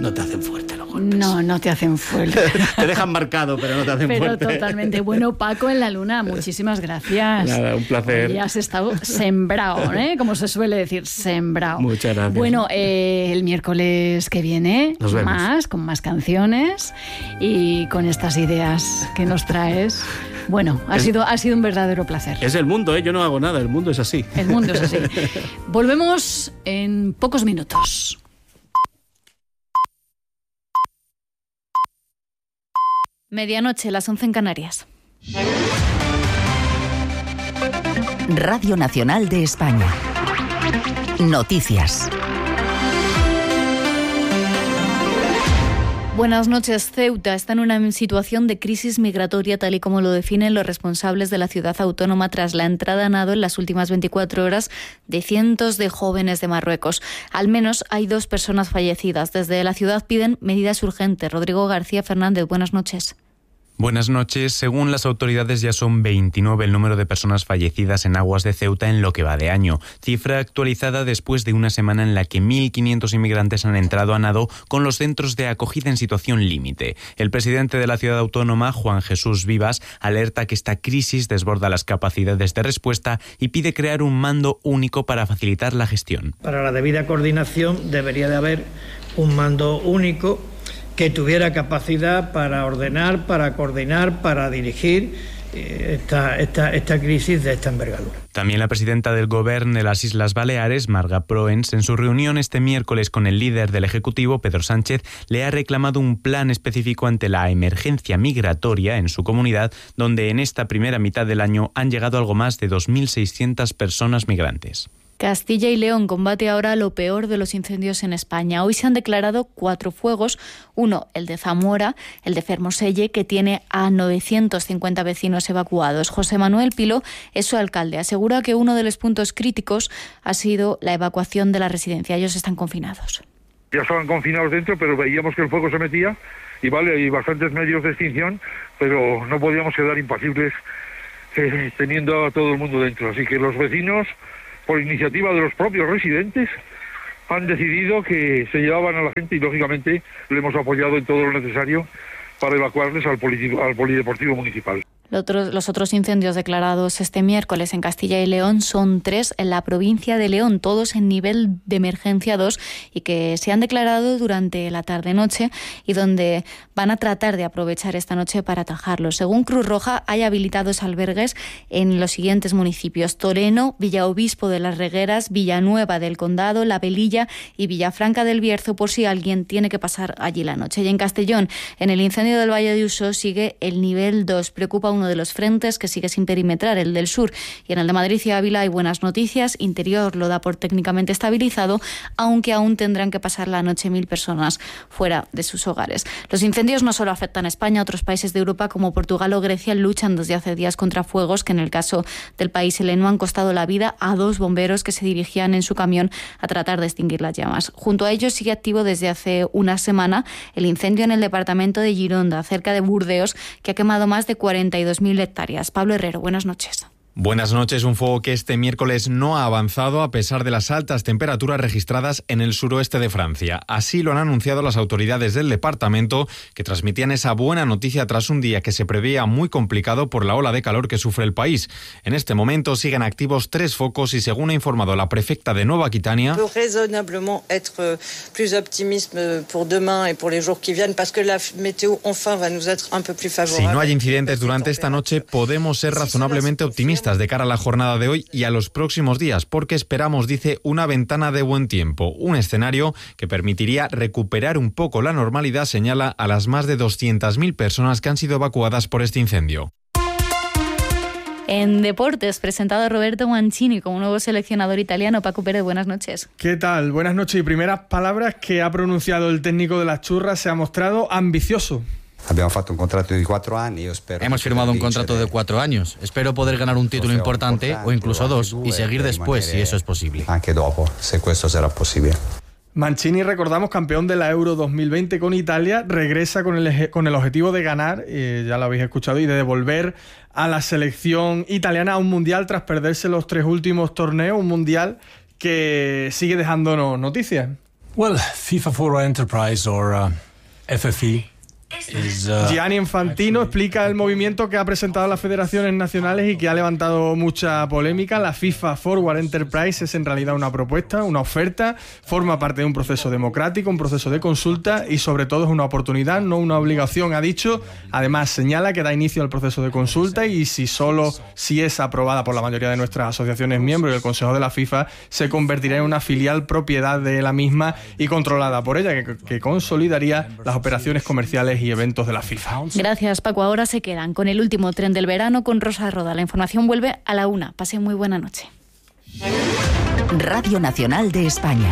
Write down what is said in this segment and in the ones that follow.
No te hacen fuerte los golpes. No te hacen fuerte. Te dejan marcado, pero no te hacen fuerte. Pero totalmente. Bueno, Paco en la Luna, muchísimas gracias. Nada, un placer. Hoy has estado sembrado, como se suele decir, sembrado. Muchas gracias. Bueno, el miércoles que viene, nos vemos. con más canciones y con estas ideas que nos traes. Bueno, ha sido un verdadero placer. Es el mundo, yo no hago nada, el mundo es así. El mundo es así. Volvemos en pocos minutos. Medianoche, las 11 en Canarias. Radio Nacional de España. Noticias. Buenas noches. Ceuta está en una situación de crisis migratoria, tal y como lo definen los responsables de la ciudad autónoma tras la entrada a nado en las últimas 24 horas de cientos de jóvenes de Marruecos. Al menos hay 2 personas fallecidas. Desde la ciudad piden medidas urgentes. Rodrigo García Fernández, buenas noches. Buenas noches. Según las autoridades, ya son 29 el número de personas fallecidas en aguas de Ceuta en lo que va de año. Cifra actualizada después de una semana en la que 1.500 inmigrantes han entrado a nado con los centros de acogida en situación límite. El presidente de la ciudad autónoma, Juan Jesús Vivas, alerta que esta crisis desborda las capacidades de respuesta y pide crear un mando único para facilitar la gestión. Para la debida coordinación debería de haber un mando único que tuviera capacidad para ordenar, para coordinar, para dirigir esta crisis de esta envergadura. También la presidenta del Gobierno de las Islas Baleares, Marga Proens, en su reunión este miércoles con el líder del Ejecutivo, Pedro Sánchez, le ha reclamado un plan específico ante la emergencia migratoria en su comunidad, donde en esta primera mitad del año han llegado algo más de 2.600 personas migrantes. Castilla y León combate ahora lo peor de los incendios en España. Hoy se han declarado 4 fuegos, uno el de Zamora, el de Fermoselle, que tiene a 950 vecinos evacuados. José Manuel Piló es su alcalde. Asegura que uno de los puntos críticos ha sido la evacuación de la residencia. Ellos están confinados. Ya estaban confinados dentro, pero veíamos que el fuego se metía y hay bastantes medios de extinción, pero no podíamos quedar impasibles teniendo a todo el mundo dentro. Así que los vecinos, por iniciativa de los propios residentes, han decidido que se llevaban a la gente y, lógicamente, le hemos apoyado en todo lo necesario para evacuarles al polideportivo municipal. Los otros incendios declarados este miércoles en Castilla y León son 3 en la provincia de León, todos en nivel de emergencia 2 y que se han declarado durante la tarde-noche y donde van a tratar de aprovechar esta noche para atajarlos. Según Cruz Roja, hay habilitados albergues en los siguientes municipios: Toreno, Villaobispo de las Regueras, Villanueva del Condado, La Velilla y Villafranca del Bierzo, por si alguien tiene que pasar allí la noche. Y en Castellón, en el incendio del Valle de Uso, sigue el nivel 2. Preocupa uno de los frentes que sigue sin perimetrar, el del sur. Y en el de Madrid y Ávila hay buenas noticias. Interior lo da por técnicamente estabilizado, aunque aún tendrán que pasar la noche 1.000 personas fuera de sus hogares. Los incendios no solo afectan a España, otros países de Europa como Portugal o Grecia luchan desde hace días contra fuegos que en el caso del país heleno han costado la vida a 2 bomberos que se dirigían en su camión a tratar de extinguir las llamas. Junto a ellos sigue activo desde hace una semana el incendio en el departamento de Gironda, cerca de Burdeos, que ha quemado más de 42.000 hectáreas. Pablo Herrero, buenas noches. Buenas noches. Un fuego que este miércoles no ha avanzado a pesar de las altas temperaturas registradas en el suroeste de Francia. Así lo han anunciado las autoridades del departamento, que transmitían esa buena noticia tras un día que se preveía muy complicado por la ola de calor que sufre el país. En este momento siguen activos 3 focos y, según ha informado la prefecta de Nueva Aquitania, raisonnablement être plus optimiste pour demain et pour les jours qui viennent parce que la météo enfin va nous être un peu plus favorable. Si no hay incidentes durante esta noche, podemos ser razonablemente optimistas de cara a la jornada de hoy y a los próximos días, porque esperamos, dice, una ventana de buen tiempo, un escenario que permitiría recuperar un poco la normalidad, señala a las más de 200.000 personas que han sido evacuadas por este incendio. En deportes, presentado a Roberto Mancini como nuevo seleccionador italiano. Paco Pérez, buenas noches. ¿Qué tal? Buenas noches. Y primeras palabras que ha pronunciado el técnico de las Churras: se ha mostrado ambicioso. Hemos firmado un contrato de 4 años. Espero poder ganar un título importante o incluso 2 y seguir después, si eso es posible. Mancini, recordamos, campeón de la Euro 2020 con Italia, regresa con el objetivo de ganar, ya lo habéis escuchado, y de devolver a la selección italiana a un mundial tras perderse los 3 últimos torneos, un mundial que sigue dejándonos noticias. Well, FIFA Forward Enterprise or FFE. Gianni Infantino explica el movimiento que ha presentado las federaciones nacionales y que ha levantado mucha polémica. La FIFA Forward Enterprise es en realidad una propuesta, una oferta, forma parte de un proceso democrático, un proceso de consulta y sobre todo es una oportunidad, no una obligación, ha dicho. Además señala que da inicio al proceso de consulta y si es aprobada por la mayoría de nuestras asociaciones miembros y el Consejo de la FIFA, se convertirá en una filial propiedad de la misma y controlada por ella, que consolidaría las operaciones comerciales y eventos de la FIFA. Gracias, Paco. Ahora se quedan con el último tren del verano con Rosa Roda. La información vuelve a la 1. Pasen muy buena noche. Radio Nacional de España.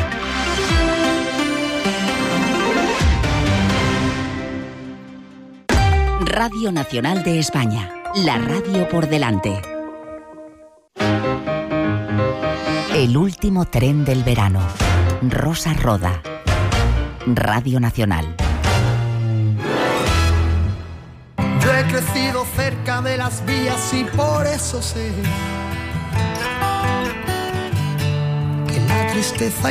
Radio Nacional de España. La radio por delante. El último tren del verano. Rosa Roda. Radio Nacional. Yo he crecido cerca de las vías y por eso sé que la tristeza